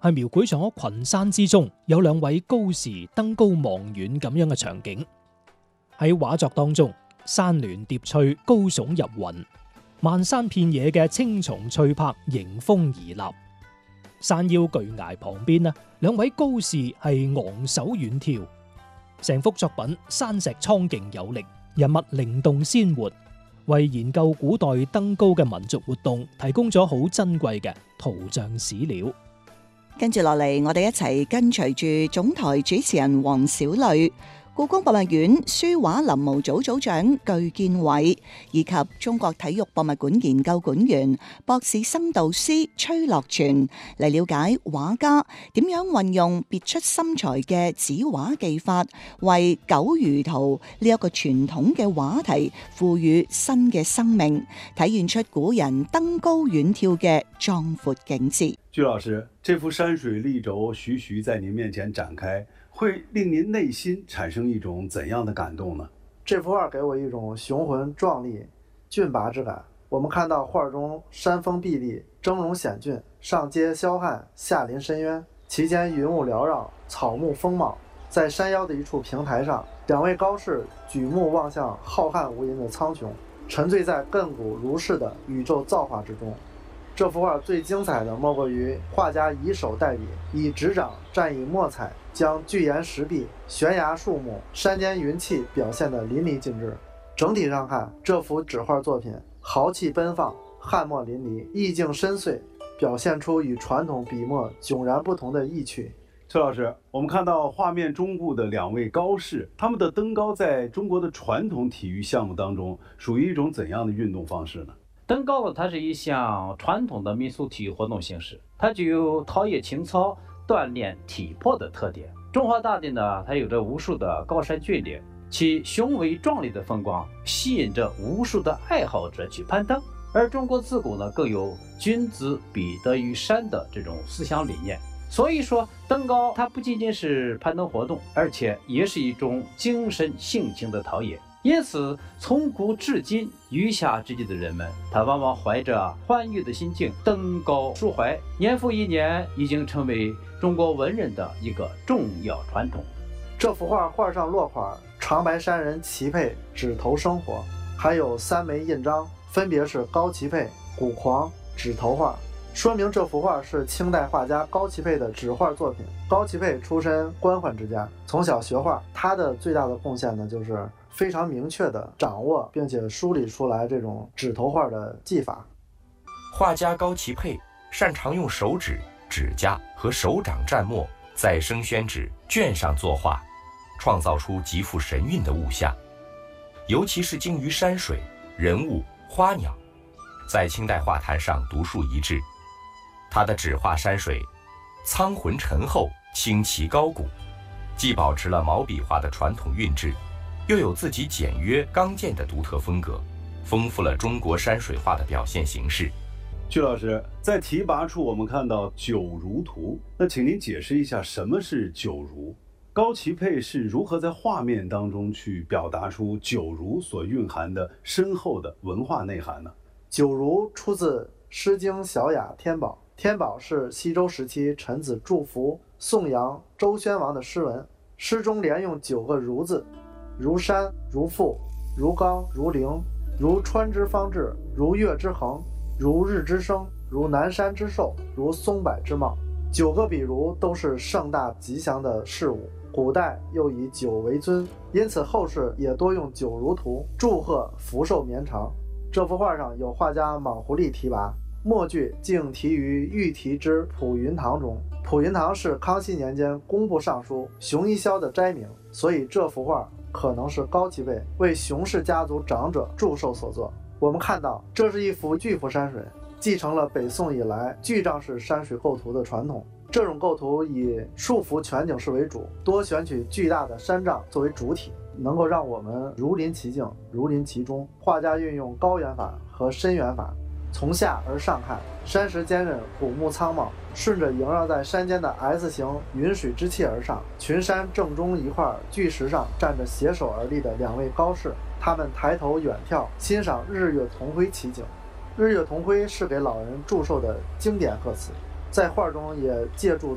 係描繪咗群山之中有兩位高士登高望遠咁樣嘅場景。喺畫作當中，山巒疊翠，高聳入雲，漫山遍野嘅青松翠柏迎風而立。山腰巨崖旁邊呢，兩位高士係昂首遠眺。成幅作品山石蒼勁有力，人物靈動鮮活，為研究古代登高嘅民族活動提供咗好珍貴嘅圖像史料。 跟住落嚟，我哋一齊跟隨住總台主持人黃小磊、故宮博物院書畫臨摹組組長具建偉以及中國體育博物館研究館員博士生導師崔樂全嚟了解畫家點樣運用別出心裁嘅紙畫技法，為九如圖呢一個傳統嘅畫題賦予新嘅生命，體現出古人登高遠眺嘅壯闊景致。 具老師，這幅山水麗軸徐徐在您面前展開，會令您內心產生一種怎樣的感動呢？ 這幅畫給我一種雄渾壯麗、峻拔之感。我們看到畫中山峰壁立，峥嵘險峻，上接霄漢，下臨深淵，其間雲霧繚繞，草木豐茂。在山腰的一處平台上，兩位高士舉目望向浩瀚無垠的蒼穹，沉醉在亘古如是的宇宙造化之中。這幅畫最精彩的莫過於畫家以手代筆，以指掌蘸以墨彩，將巨岩石壁、懸崖樹木、山間雲氣表現得淋漓盡致。整體上看，這幅紙畫作品豪氣奔放，漢墨淋漓，意境深邃，表現出與傳統筆墨迥然不同的意趣。 崔老師，我們看到畫面中部的兩位高士，他們的登高在中國的傳統體育項目當中，屬於一種怎樣的運動方式呢？ 登高它是一項傳統的民俗體育活動形式，它具有陶冶情操、鍛鍊體魄的特點。中華大地呢，它有着無數的高山峻嶺，其雄偉壯麗的風光吸引着無數的愛好者去攀登。而中國自古呢，更有君子比得於山的這種思想理念。所以說，登高它不僅僅是攀登活動，而且也是一種精神性情的陶冶。因此，從古至今，餘下之際的人們，他往往懷着歡愉的心境登高抒懷，年復一年，已經成為中國文人的一個重要傳統。 這幅畫上落款“長白山人齊沛指頭生活”，還有3枚印章，分別是高齊沛、古狂、指頭畫，說明這幅畫是清代畫家高齊沛的紙畫作品。高齊沛出身官宦之家，從小學畫，他的最大的貢獻呢，就是非常明確地掌握並且梳理出來這種指頭畫的技法。 畫家高齊沛擅長用手指、指甲和手掌蘸墨，在生宣紙卷上作畫，創造出極富神韻的物象。尤其是精於山水、人物、花鳥，在清代畫壇上獨樹一幟。他的紙畫山水蒼渾沉厚、清奇高古，既保持了毛筆畫的傳統韻致，又有自己簡約剛健的獨特風格，豐富了中國山水畫的表現形式。 具老師，在題跋處我們看到九如圖，那請您解釋一下什麼是九如？高齊沛是如何在畫面當中去表達出九如所蘊含的深厚的文化內涵呢？ 九如出自《詩經·小雅·天寶》，天寶是西周時期臣子祝福頌揚周宣王的詩文，詩中連用9個如字，如山如覆，如岡如陵，如川之方至，如月之衡，如日之升，如南山之壽，如松柏之茂。9個比如都是盛大吉祥的事物，古代又以9為尊，因此後世也多用九如圖祝賀福壽綿長。這幅畫上有畫家莽胡利題跋，末句竟題於御題之普雲堂中。普雲堂是康熙年間工部尚書熊一霄的齋名，所以這幅畫可能是高齊沛為熊氏家族長者祝壽所作。我們看到，這是一幅巨幅山水，繼承了北宋以來巨丈式山水構圖的傳統。這種構圖以樹幅全景式為主，多選取巨大的山丈作為主體，能夠讓我們如臨其境，如臨其中。畫家運用高遠法和深遠法，從下而上看，山石堅韌，古木蒼茂，順着縈繞在山間的 S 型雲水之氣而上。群山正中一塊巨石上站着攜手而立的2位高士，他們抬頭遠眺，欣賞日月同輝奇景。日月同輝是給老人祝壽的經典賀詞，在畫中也借助